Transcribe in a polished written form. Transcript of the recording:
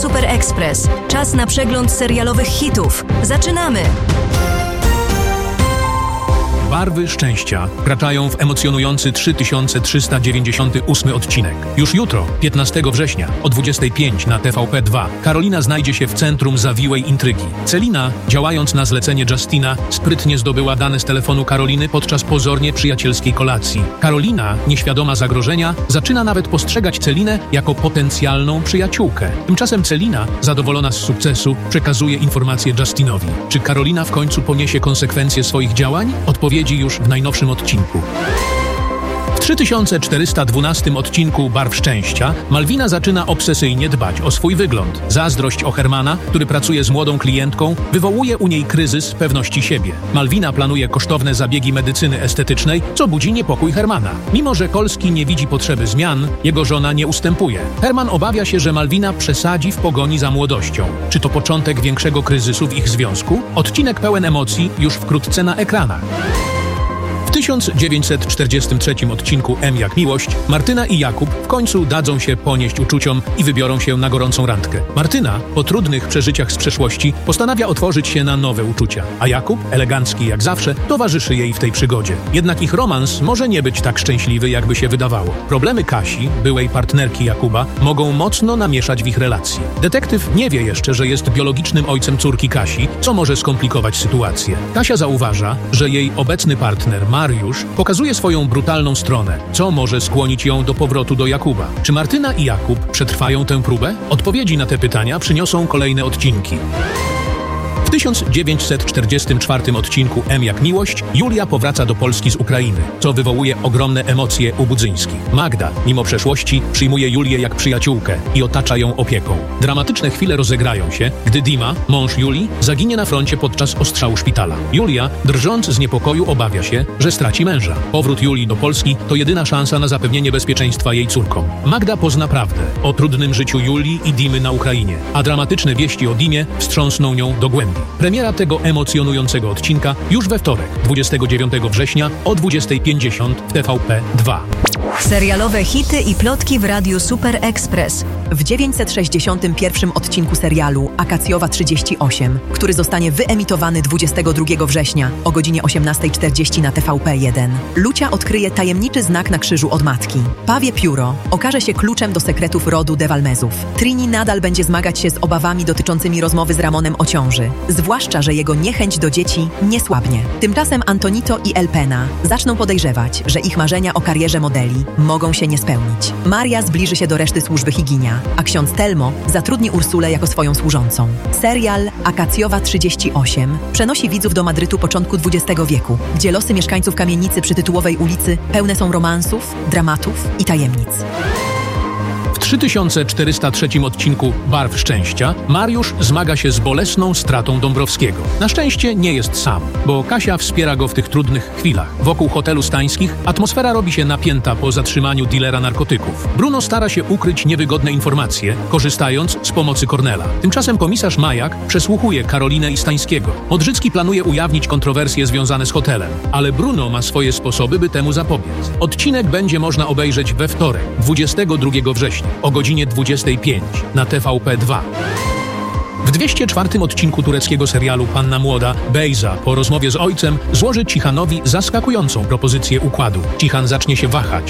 Super Express. Czas na przegląd serialowych hitów. Zaczynamy! Barwy szczęścia wkraczają w emocjonujący 3398 odcinek. Już jutro, 15 września o 25 na TVP2, Karolina znajdzie się w centrum zawiłej intrygi. Celina, działając na zlecenie Justina, sprytnie zdobyła dane z telefonu Karoliny podczas pozornie przyjacielskiej kolacji. Karolina, nieświadoma zagrożenia, zaczyna nawet postrzegać Celinę jako potencjalną przyjaciółkę. Tymczasem Celina, zadowolona z sukcesu, przekazuje informację Justinowi. Czy Karolina w końcu poniesie konsekwencje swoich działań? Odpowiedzi już w najnowszym odcinku. W 3412 odcinku Barw Szczęścia Malwina zaczyna obsesyjnie dbać o swój wygląd. Zazdrość o Hermana, który pracuje z młodą klientką, wywołuje u niej kryzys pewności siebie. Malwina planuje kosztowne zabiegi medycyny estetycznej, co budzi niepokój Hermana. Mimo że Kolski nie widzi potrzeby zmian, jego żona nie ustępuje. Herman obawia się, że Malwina przesadzi w pogoni za młodością. Czy to początek większego kryzysu w ich związku? Odcinek pełen emocji już wkrótce na ekranach. W 1943 odcinku M jak miłość Martyna i Jakub w końcu dadzą się ponieść uczuciom i wybiorą się na gorącą randkę. Martyna, po trudnych przeżyciach z przeszłości, postanawia otworzyć się na nowe uczucia, a Jakub, elegancki jak zawsze, towarzyszy jej w tej przygodzie. Jednak ich romans może nie być tak szczęśliwy, jakby się wydawało. Problemy Kasi, byłej partnerki Jakuba, mogą mocno namieszać w ich relacji. Detektyw nie wie jeszcze, że jest biologicznym ojcem córki Kasi, co może skomplikować sytuację. Kasia zauważa, że jej obecny partner Mariusz pokazuje swoją brutalną stronę, co może skłonić ją do powrotu do Jakuba. Czy Martyna i Jakub przetrwają tę próbę? Odpowiedzi na te pytania przyniosą kolejne odcinki. W 1944 odcinku M jak miłość Julia powraca do Polski z Ukrainy, co wywołuje ogromne emocje u Budzyńskich. Magda, mimo przeszłości, przyjmuje Julię jak przyjaciółkę i otacza ją opieką. Dramatyczne chwile rozegrają się, gdy Dima, mąż Julii, zaginie na froncie podczas ostrzału szpitala. Julia, drżąc z niepokoju, obawia się, że straci męża. Powrót Julii do Polski to jedyna szansa na zapewnienie bezpieczeństwa jej córkom. Magda pozna prawdę o trudnym życiu Julii i Dimy na Ukrainie, a dramatyczne wieści o Dimie wstrząsną nią do głębi. Premiera tego emocjonującego odcinka już we wtorek, 29 września o 20:50 w TVP2. Serialowe hity i plotki w Radiu Super Express. W 961 odcinku serialu Akacjowa 38, który zostanie wyemitowany 22 września o godzinie 18:40 na TVP1, Lucia odkryje tajemniczy znak na krzyżu od matki. Pawie pióro okaże się kluczem do sekretów rodu de Valmezów. Trini nadal będzie zmagać się z obawami dotyczącymi rozmowy z Ramonem o ciąży, zwłaszcza, że jego niechęć do dzieci nie słabnie. Tymczasem Antonito i Elpena zaczną podejrzewać, że ich marzenia o karierze modeli mogą się nie spełnić. Maria zbliży się do reszty służby Higinia, a ksiądz Telmo zatrudni Ursulę jako swoją służącą. Serial Akacjowa 38 przenosi widzów do Madrytu początku XX wieku, gdzie losy mieszkańców kamienicy przy tytułowej ulicy pełne są romansów, dramatów i tajemnic. W 3403 odcinku Barw Szczęścia Mariusz zmaga się z bolesną stratą Dąbrowskiego. Na szczęście nie jest sam, bo Kasia wspiera go w tych trudnych chwilach. Wokół hotelu Stańskich atmosfera robi się napięta po zatrzymaniu dilera narkotyków. Bruno stara się ukryć niewygodne informacje, korzystając z pomocy Kornela. Tymczasem komisarz Majak przesłuchuje Karolinę i Stańskiego. Modrzycki planuje ujawnić kontrowersje związane z hotelem, ale Bruno ma swoje sposoby, by temu zapobiec. Odcinek będzie można obejrzeć we wtorek, 22 września. O godzinie 25 na TVP2. W 204 odcinku tureckiego serialu Panna Młoda Bejza po rozmowie z ojcem złoży Cichanowi zaskakującą propozycję układu. Cichan zacznie się wahać,